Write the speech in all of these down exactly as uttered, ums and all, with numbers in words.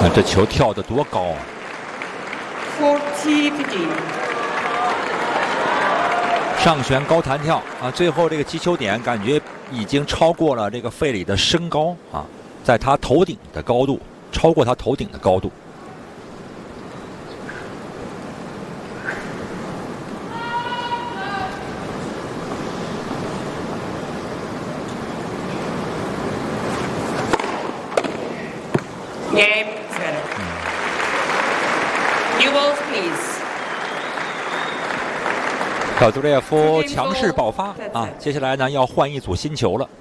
看这球跳得多高啊！ forty fifteen。 上旋高弹跳啊，最后这个击球点感觉已经超过了这个费里的身高啊，在他头顶的高度，超过他头顶的高度。 Game set. New balls, please. 小祖列夫强势爆发啊！接下来呢，要换一组新球了。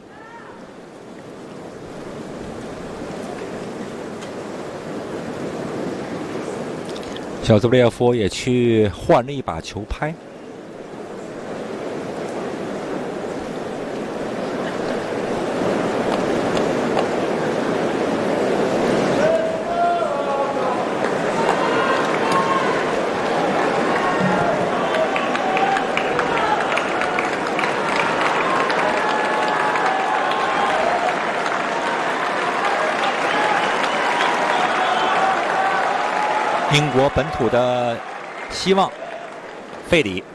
小祖列夫也去换了一把球拍。 英国本土的希望，费里。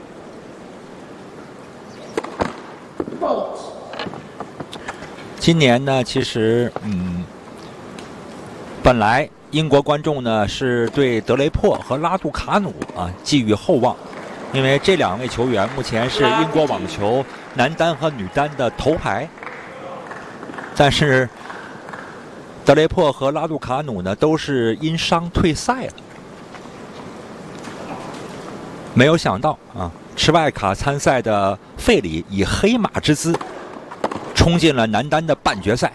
今年呢，其实嗯，本来英国观众呢是对德雷珀和拉杜卡努啊寄予厚望，因为这两位球员目前是英国网球男单和女单的头牌，但是。 德雷珀和拉杜卡努呢，都是因伤退赛了。没有想到啊，持外卡参赛的费里以黑马之姿冲进了男单的半决赛。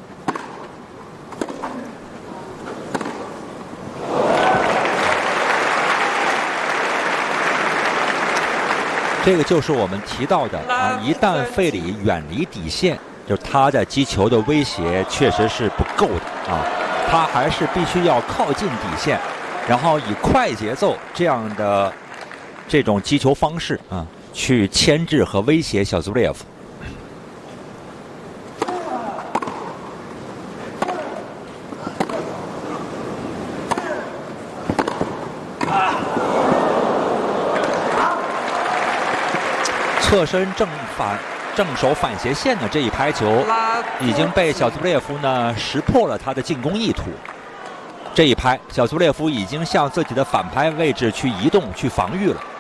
这个就是我们提到的啊，一旦费里远离底线。 就是他的击球的威胁确实是不够的啊，他还是必须要靠近底线，然后以快节奏这样的这种击球方式啊，去牵制和威胁小祖列夫。侧身正反。 正手反斜线的这一拍球，已经被小祖列夫呢识破了他的进攻意图。这一拍，小祖列夫已经向自己的反拍位置去移动、去防御了。